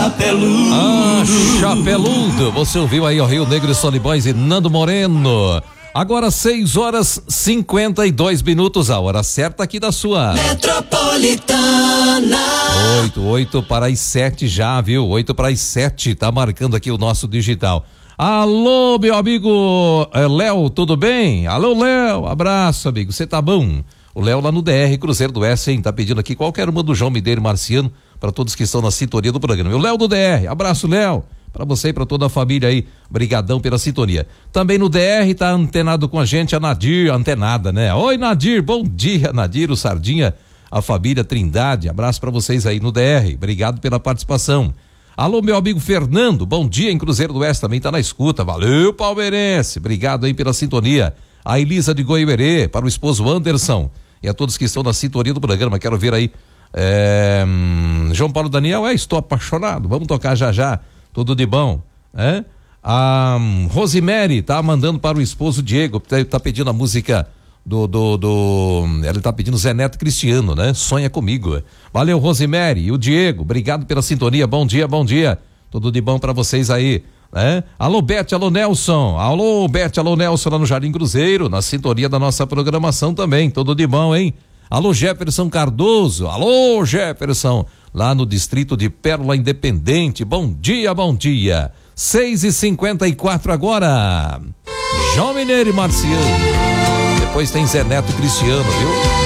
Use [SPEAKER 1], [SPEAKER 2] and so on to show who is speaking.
[SPEAKER 1] Chapeludo.
[SPEAKER 2] Chapeludo. Você ouviu aí o Rio Negro e Sonny Boys e Nando Moreno. Agora 6h52, a hora certa aqui da sua
[SPEAKER 1] Metropolitana.
[SPEAKER 2] 8 para as 7 já, viu? 8 para as 7, tá marcando aqui o nosso digital. Alô, meu amigo Léo, tudo bem? Alô, Léo, abraço, amigo, você tá bom? O Léo lá no DR, Cruzeiro do S, hein? Tá pedindo aqui qualquer uma do João Mineiro e Marciano, para todos que estão na sintonia do programa. E o Léo do DR, abraço, Léo. Para você e para toda a família aí, brigadão pela sintonia. Também no DR tá antenado com a gente a Nadir, antenada, né? Oi, Nadir, bom dia, Nadir, o Sardinha, a família Trindade, abraço para vocês aí no DR, obrigado pela participação. Alô, meu amigo Fernando, bom dia em Cruzeiro do Oeste, também tá na escuta, valeu, palmeirense, obrigado aí pela sintonia. A Elisa de Goiuerê, para o esposo Anderson e a todos que estão na sintonia do programa, quero ver aí, João Paulo Daniel, estou apaixonado, vamos tocar já. Tudo de bom, né? A Rosemary tá mandando para o esposo Diego, tá pedindo a música ele tá pedindo Zé Neto Cristiano, né? Sonha Comigo. Valeu, Rosemary e o Diego, obrigado pela sintonia, bom dia. Tudo de bom para vocês aí, né? Alô, Bete, alô, Nelson. Alô, Bete, alô, Nelson lá no Jardim Cruzeiro, na sintonia da nossa programação também, tudo de bom, hein? Alô, Jefferson Cardoso. Alô, Jefferson, lá no distrito de Pérola Independente. Bom dia. 6h54 agora. João Mineiro e Marciano. Depois tem Zé Neto Cristiano, viu?